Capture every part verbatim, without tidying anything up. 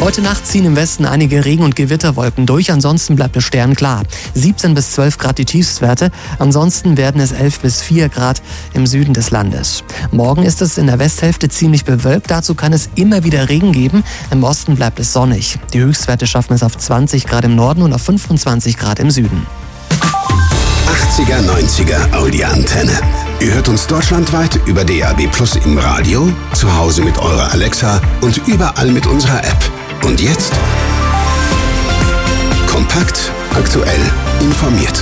Heute Nacht ziehen im Westen einige Regen- und Gewitterwolken durch, ansonsten bleibt es sternklar. siebzehn bis zwölf Grad die Tiefstwerte, ansonsten werden es elf bis vier Grad im Süden des Landes. Morgen ist es in der Westhälfte ziemlich bewölkt, dazu kann es immer wieder Regen geben. Im Osten bleibt es sonnig. Die Höchstwerte schaffen es auf zwanzig Grad im Norden und auf fünfundzwanzig Grad im Süden. achtziger, neunziger Audi-Antenne. Ihr hört uns deutschlandweit über D A B Plus im Radio, zu Hause mit eurer Alexa und überall mit unserer App. Und jetzt? Kompakt, aktuell, informiert.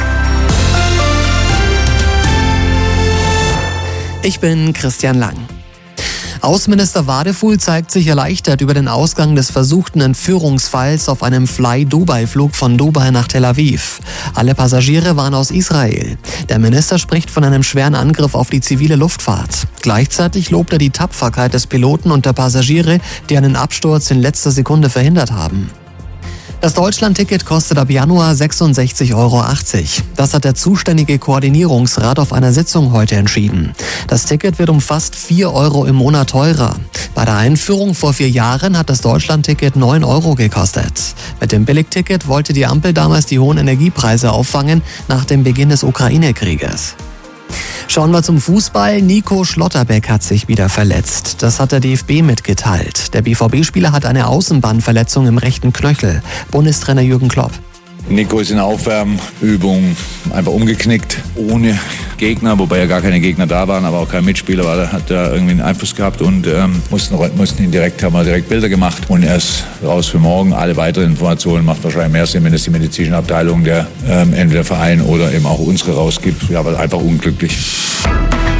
Ich bin Christian Lang. Außenminister Wadefuhl zeigt sich erleichtert über den Ausgang des versuchten Entführungsfalls auf einem Fly-Dubai-Flug von Dubai nach Tel Aviv. Alle Passagiere waren aus Israel. Der Minister spricht von einem schweren Angriff auf die zivile Luftfahrt. Gleichzeitig lobt er die Tapferkeit des Piloten und der Passagiere, die einen Absturz in letzter Sekunde verhindert haben. Das Deutschland-Ticket kostet ab Januar sechsundsechzig Euro achtzig. Das hat der zuständige Koordinierungsrat auf einer Sitzung heute entschieden. Das Ticket wird um fast vier Euro im Monat teurer. Bei der Einführung vor vier Jahren hat das Deutschland-Ticket neun Euro gekostet. Mit dem Billigticket wollte die Ampel damals die hohen Energiepreise auffangen nach dem Beginn des Ukraine-Krieges. Schauen wir zum Fußball. Nico Schlotterbeck hat sich wieder verletzt. Das hat der D F B mitgeteilt. Der B V B-Spieler hat eine Außenbandverletzung im rechten Knöchel. Bundestrainer Jürgen Klopp. Nico ist in der Aufwärmübung einfach umgeknickt, ohne Gegner, wobei ja gar keine Gegner da waren, aber auch kein Mitspieler, weil er hat da irgendwie einen Einfluss gehabt und ähm, mussten, mussten ihn direkt, haben wir direkt Bilder gemacht und er ist raus für morgen. Alle weiteren Informationen macht wahrscheinlich mehr Sinn, wenn es die medizinische Abteilung der ähm, entweder Verein oder eben auch unsere rausgibt. Ja, aber einfach unglücklich.